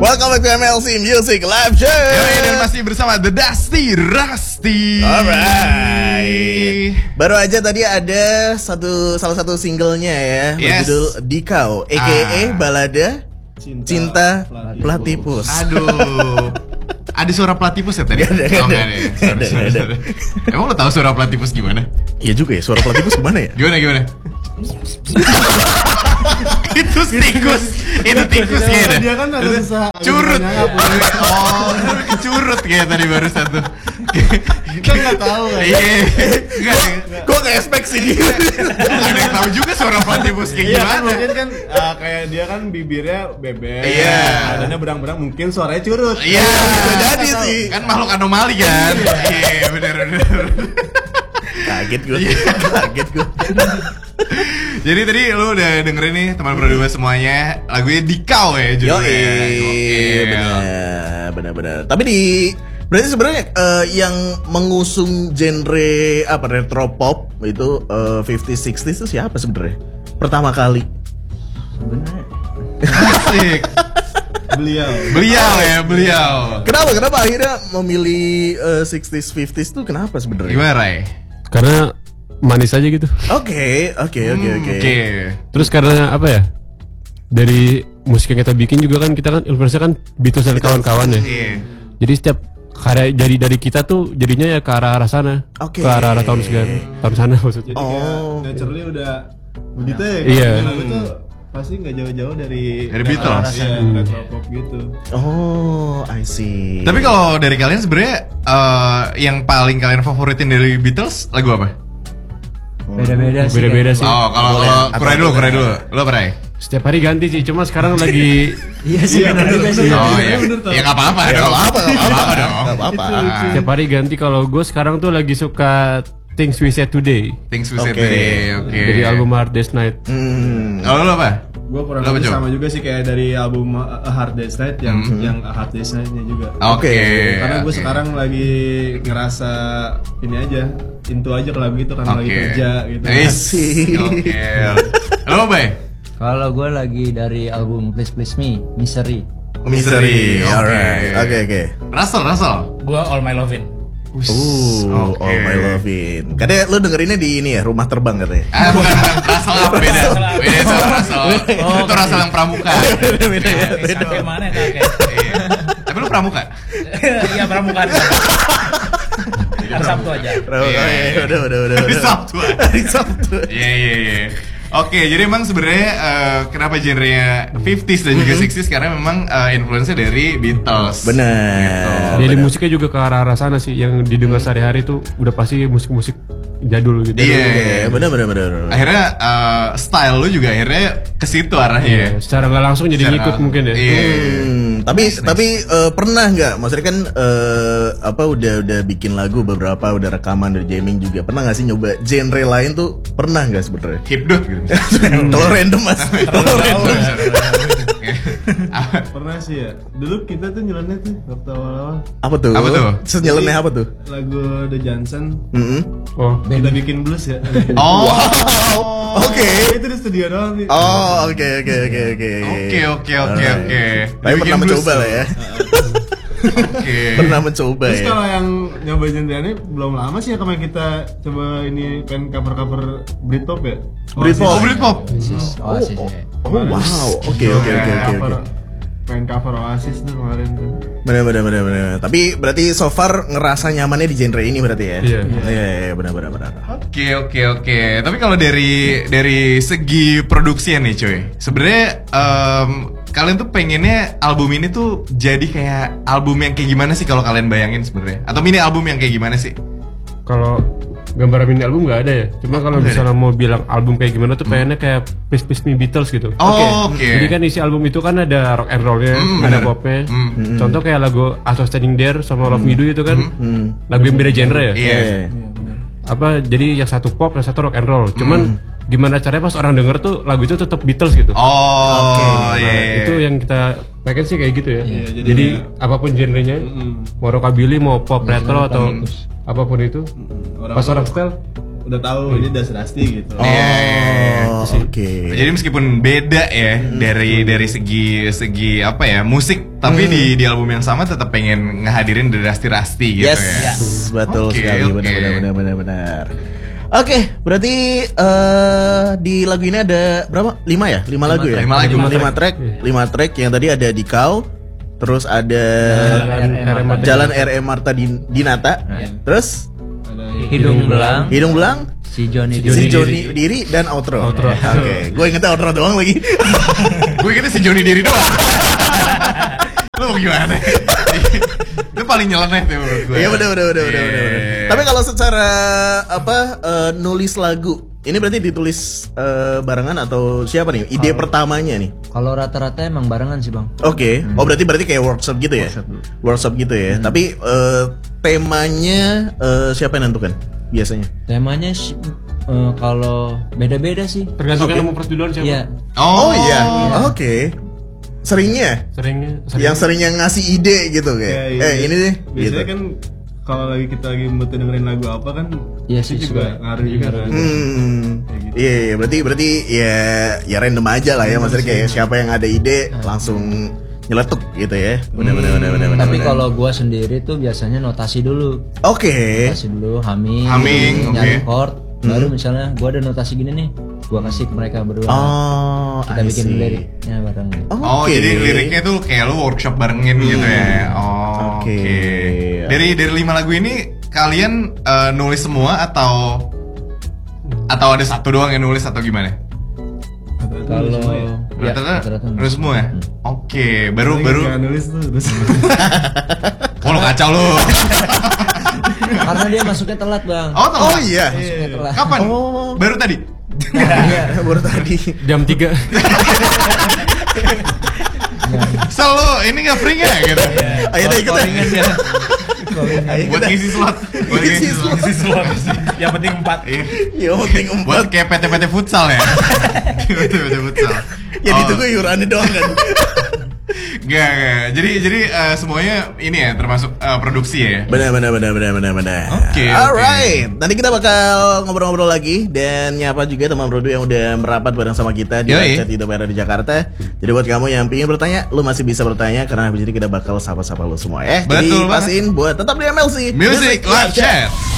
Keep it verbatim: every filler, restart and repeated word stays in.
Welcome back to M L C Music Live Show. Yoi, dan masih bersama The Dusty Rusty. Alright. Baru aja tadi ada satu salah satu singlenya ya, yes. berjudul Dikau, A K A ah. balada Cinta, Cinta Platypus. Aduh. Ada suara platypus ya tadi? Gak ada, oh, enggak ada. Sorry, sorry, sorry. Emang lo tahu suara platypus gimana? Iya juga ya, suara platypus gimana ya? Gimana gimana? Itu tikus, itu tikus kayaknya. Dia kan ada susah. Curut. Oh, curut kayak tadi baru satu. Kita nggak tahu kan? Iya. Enggak. Gue nggak expect sih dia. Nggak ada yang tahu juga suara platypus kayak Iya gimana. kan mungkin kan uh, kayak dia kan bibirnya bebek. Iya. Adanya berang-berang mungkin suaranya curut. Iya. Bisa jadi sih. Kan makhluk anomali kan. Iya, benar benar. Kaget gue. Kaget gue. Jadi tadi lu udah dengerin nih teman berdua semuanya lagunya Dikau ya judulnya. Yoi, benar, benar, benar. Tapi di berarti sebenarnya uh, yang mengusung genre apa retro pop itu uh, fifties sixties itu siapa sebenarnya? Pertama kali. Sebenarnya Asik. beliau. Beliau ya, beliau. Kenapa? Kenapa akhirnya memilih uh, sixties fifties tuh kenapa sebenarnya? Gimana, Ray? Karena manis aja gitu. Oke, oke, oke, oke. Oke. Terus karena apa ya? Dari musik yang kita bikin juga kan kita kan influence kan Beatles dan kawan-kawan ya. Iya. Jadi setiap karya jadi dari kita tuh jadinya ya ke arah-arah sana. Oke. Ke arah-arah tahun segan, tahun sana maksudnya. Jadi Oh. kayak naturally udah begitu ya. Iya. Lagu itu pasti nggak jauh-jauh dari Dari Beatles. Iya, Hmm. retro pop gitu. Oh, I see. Tapi kalau dari kalian sebenarnya uh, yang paling kalian favoritin dari Beatles lagu apa? Beda-beda sih. Beda-beda sih. Oh, kalau Boleh. kalau Apa kurai dulu, boleh? kurai dulu. Lo apa, Ray? Setiap hari ganti sih, cuma sekarang lagi Iya sih benar juga sih. Oh iya. bener tuh. Ya enggak apa-apa Ya, dong. nggak apa-apa, nggak apa-apa dong. Nggak apa-apa. setiap hari ganti. Kalau gue sekarang tuh lagi suka Things We Said Today Things We Said Oke. Today. Oke. dari album Hard Day's Night. Hmm. Kalau lo apa? Gue kurang Lo apa, lebih Cok? sama juga sih kayak dari album uh, A Hard Day's Night yang Mhm. yang A Hard Day's Night-nya juga. Oke. Karena gue oke. sekarang lagi ngerasa ini aja, into aja ke lagu itu karena lagi Oke. kerja gitu. Is. Asik. Oke. Lo apa, Bay? Kalau gue lagi dari album Please Please Me, Misery. Mystery. Oke. Alright. Oke, oke. Russell, Russell. Gua All My Lovin'. Uh, Oke. All My Lovin'. Katanya lu dengerinnya di ini ya, Rumah Terbang katanya. Ah, bukan, bukan. Russell apa beda? Beda sama Russell. Oh, Itu Russell yang pramuka. Beda ya, beda. Kakek mana ya kakek? Iya. Tapi lu pramuka? Iya pramuka. Hari Sabtu aja. Oh, iya, udah, udah, udah. Hari udah. Sabtu. Hari Sabtu. Iya, iya, iya. Oke, jadi emang sebenarnya uh, kenapa genrenya fifties dan juga sixties karena memang uh, influence dari Beatles. Benar. Jadi benar. musiknya juga ke arah-arah sana sih, yang didengar sehari-hari tuh udah pasti musik-musik jadul gitu. Iya. Iya, benar, benar, benar. Akhirnya uh, style lu juga akhirnya ke situ arahnya. Iya, secara nggak langsung jadi Secara- ngikut mungkin ya. Iya. Hmm, tapi tapi eh, pernah nggak? Maksudnya kan eh, apa udah udah bikin lagu beberapa, udah rekaman, udah jamming juga. Pernah nggak sih nyoba genre lain tuh? Pernah nggak sebenarnya? Hipdot gitu. Kalau random mas, kalau random. Pernah sih ya. Dulu kita tuh nyeleneh tuh waktu awal-awal Apa tuh? Apa tuh? Senyeleneh apa tuh? lagu The Johnson. Mm-mm. Oh, Kita bikin blues ya. Oh. Oke. Itu di studio doang sih. Oh, oke, oke, oke, oke. Oke, oke, oke, Alright. oke. Tapi Bikin pernah blues mencoba tuh. lah ya. Oke. Pernah mencoba Terus ya. kalau yang nyoba genre ini belum lama sih ya kemarin kita coba ini pengen cover-cover Britpop ya. Britpop. Oh, Britpop. Oasis, Oasis ya. Oh wow, oke, oke, oke, oke, oke. Pengen cover Oasis tuh kemarin tuh. Benar, benar, benar, benar. Tapi berarti so far ngerasa nyamannya di genre ini berarti ya? Iya. Iya, iya, benar, benar, benar. Oke, oke, oke. Tapi kalau dari dari segi produksinya nih, cuy. Sebenarnya em, kalian tuh pengennya album ini tuh jadi kayak album yang kayak gimana sih kalau kalian bayangin sebenarnya? Atau mini album yang kayak gimana sih? kalau gambaran mini album nggak ada ya. Cuma kalau Nggak misalnya mau bilang album kayak gimana tuh pengennya kayak Please Please Me Beatles gitu. Oh, oke. Jadi kan isi album itu kan ada rock and rollnya, Hmm, ada bener. popnya. Hmm. Contoh kayak lagu I Was Standing There sama Love Me Do itu kan Hmm. lagu yang beda genre ya. Iya. Iya. Apa jadi yang satu pop, yang satu rock and roll. Cuman gimana caranya pas orang denger tuh lagu itu tetap Beatles gitu. Oh, Nah, iya. itu yang kita pengen sih kayak gitu ya. Iya, jadi jadi ya- apapun genrenya, Mm-mm. mau rockabilly, mau pop retro atau bagus. apapun itu, Orang pas orang style udah tahu ini Das Rasti gitu. Oh, Iya, iya, iya. oke. Jadi meskipun beda ya dari dari segi segi apa ya musik, tapi di di album yang sama tetap pengen ngehadirin The Rusty Rusty gitu Yes, ya. betul Oke, sekali, oke. benar-benar, benar-benar, benar. Oke, berarti eh di lagu ini ada berapa? Lima ya? Lima, lagu ya? Lima lagu. Lima, Lima track. Lima track yang tadi ada di Kau, terus ada Jalan Jalan R M Marta Din- Dinata, terus Hidung belang, Hidung Belang, si Johnny si Diri. Joni Diri dan outro. Outro. Oke, gue ingetnya outro doang lagi. Gue kira si Johnny Diri doang. Lu mau gimana? Itu paling nyeleneh tuh menurut gue. Iya benar benar benar benar benar. Iya. Tapi kalau secara apa eh, nulis lagu, ini berarti ditulis eh, barengan atau siapa nih? Ide pertamanya nih. Kalau rata-rata emang barengan sih bang. Oke. Oh berarti berarti kayak workshop gitu ya? Workshop gitu ya. Tapi eh, temanya eh, siapa yang nentukan biasanya? Temanya sih, eh, kalau beda-beda sih. Tergantung Oke. yang mau persetujuan siapa. Iya. Oh, iya. Oke. Seringnya Seringnya, sering. yang seringnya ngasih ide gitu kayak. Ya, iya. Eh ini deh Biasanya gitu. kan kalau lagi kita lagi butuh dengerin lagu apa kan, Iya itu sih, juga suka. ngaruh juga kan. Hmm. Kayak gitu. Iya, iya, berarti berarti ya ya random aja lah ya, maksudnya kayak siapa yang ada ide langsung nyeletuk gitu ya. Benar benar benar benar. benar, Tapi benar. kalau gua sendiri tuh biasanya notasi dulu. Oke. Notasi dulu, humming, Humming, nyari oke. chord. Baru misalnya gua ada notasi gini nih, gua kasih ke mereka berdua. Oh, Kita I bikin see. liriknya bareng. Oh, Oke. jadi liriknya tuh kayak lu workshop barengin gitu ya. Oh, Oke. oke. Dari dari lima lagu ini kalian eh, nulis semua atau atau ada satu doang yang nulis atau gimana? Kalau ya. ya, Rata-rata rata-rata nulis semua ya? Oke, baru Paling baru nggak nulis tuh terus. Oh, lu kacau lu. karena dia masuknya telat bang. Oh, telat. Oh iya. Masuknya telat. Kapan? Oh. Baru tadi. Baru tadi. Jam tiga. Sel lu ini nggak free nggak gitu? Ayo deh ikut deh. Ayo ikut Buat deh. ngisi slot. Buat Ngisi ngisi slot. slot. Yang penting empat. Iya. Ya penting Buat empat. kayak P T P T futsal ya. P T P T futsal. Ya Oh. ditunggu iurannya doang kan. Gak, gak. Jadi jadi eh, semuanya ini ya termasuk eh, produksi ya. Benar benar benar benar benar benar. Oke, Alright. Nanti kita bakal ngobrol-ngobrol lagi dan nyapa juga teman Produ yang udah merapat bareng sama kita di Yoi. website Tito P R di Jakarta. Jadi buat kamu yang pingin bertanya, lu masih bisa bertanya karena habis ini kita bakal sapa-sapa lu semua ya. Jadi Betul banget. pastiin buat tetap di M L C Music Live Chat.